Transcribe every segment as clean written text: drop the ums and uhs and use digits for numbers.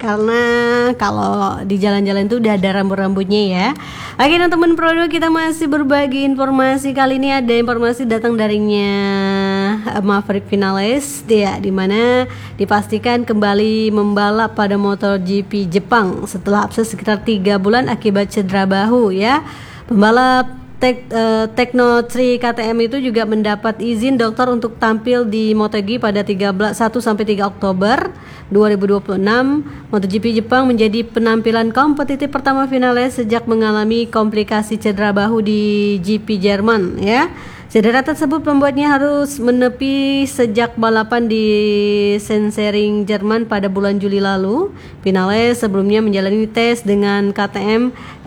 karena kalau di jalan-jalan itu udah ada rambut-rambutnya ya. Oke, nah teman Prodo, kita masih berbagi informasi. Kali ini ada informasi datang darinya Maverick Vinales dia, dimana dipastikan kembali membalap pada MotoGP Jepang setelah absen sekitar 3 bulan akibat cedera bahu ya. Pembalap Tekno 3 KTM itu juga mendapat izin dokter untuk tampil di MotoGP pada 1 sampai 3 Oktober 2026. MotoGP Jepang menjadi penampilan kompetitif pertama Vinales sejak mengalami komplikasi cedera bahu di GP Jerman ya. Cedera tersebut membuatnya harus menepi sejak balapan di Sensering, Jerman pada bulan Juli lalu. Vinales sebelumnya menjalani tes dengan KTM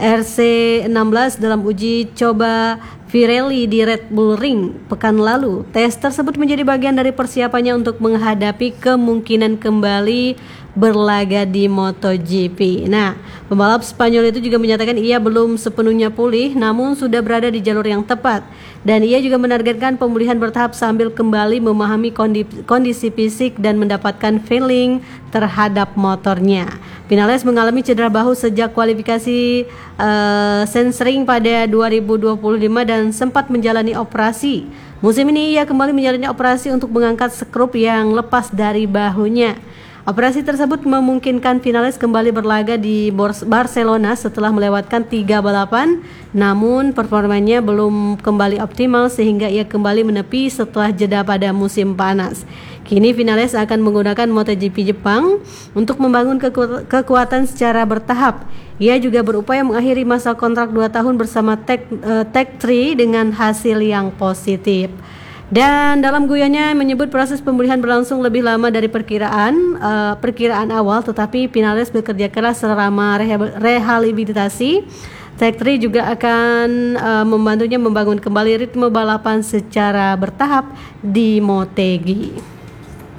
RC16 dalam uji coba Pirelli di Red Bull Ring pekan lalu. Tes tersebut menjadi bagian dari persiapannya untuk menghadapi kemungkinan kembali berlaga di MotoGP. Nah, pembalap Spanyol itu juga menyatakan ia belum sepenuhnya pulih, namun sudah berada di jalur yang tepat. Dan ia juga menargetkan pemulihan bertahap sambil kembali memahami kondisi fisik dan mendapatkan feeling terhadap motornya. Vinales mengalami cedera bahu sejak kualifikasi Sensering pada 2025 dan sempat menjalani operasi. Musim ini ia kembali menjalani operasi untuk mengangkat skrup yang lepas dari bahunya. Operasi tersebut memungkinkan Vinales kembali berlaga di Barcelona setelah melewatkan 3 balapan, namun performanya belum kembali optimal sehingga ia kembali menepi setelah jeda pada musim panas. Kini Vinales akan menggunakan MotoGP Jepang untuk membangun kekuatan secara bertahap. Ia juga berupaya mengakhiri masa kontrak 2 tahun bersama Tech 3 dengan hasil yang positif. Dan dalam guyonnya menyebut proses pemulihan berlangsung lebih lama dari perkiraan awal, tetapi Vinales bekerja keras selama rehabilitasi. Tech 3 juga akan membantunya membangun kembali ritme balapan secara bertahap di Motegi.